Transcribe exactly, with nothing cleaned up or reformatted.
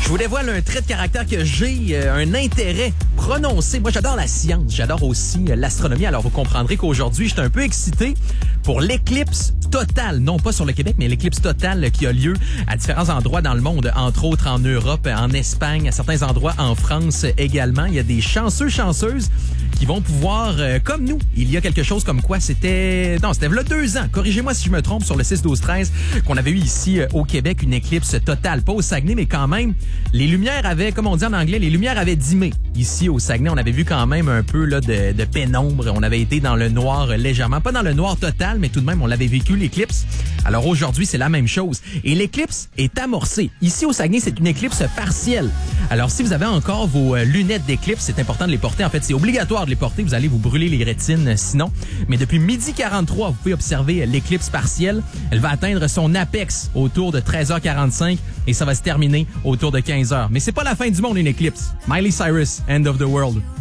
Je vous dévoile un trait de caractère que j'ai, euh, un intérêt prononcé. Moi, j'adore la science, j'adore aussi euh, l'astronomie. Alors, vous comprendrez qu'aujourd'hui, je suis un peu excité pour l'éclipse totale. Non pas sur le Québec, mais l'éclipse totale qui a lieu à différents endroits dans le monde, entre autres en Europe, en Espagne, à certains endroits en France également. Il y a des chanceux, chanceuses qui vont pouvoir, euh, comme nous, il y a quelque chose comme quoi c'était... Non, c'était il y a deux ans. Corrigez-moi si je me trompe, sur le six douze treize, qu'on avait eu ici euh, au Québec une éclipse totale. Pas au Saguenay, mais quand même, les lumières avaient, comme on dit en anglais, les lumières avaient dimé. Ici, au Saguenay, on avait vu quand même un peu là de, de pénombre. On avait été dans le noir euh, légèrement. Pas dans le noir total, mais tout de même, on l'avait vécu, l'éclipse. Alors aujourd'hui, c'est la même chose. Et l'éclipse est amorcée. Ici, au Saguenay, c'est une éclipse partielle. Alors, si vous avez encore vos euh, lunettes d'éclipse, c'est important de les porter. En fait, c'est obligatoire de les porter. Vous allez vous brûler les rétines sinon. Mais depuis midi quarante-trois, vous pouvez observer l'éclipse partielle. Elle va atteindre son apex autour de treize heures quarante-cinq et ça va se terminer autour de quinze heures. Mais c'est pas la fin du monde, une éclipse. Miley Cyrus, End of the World.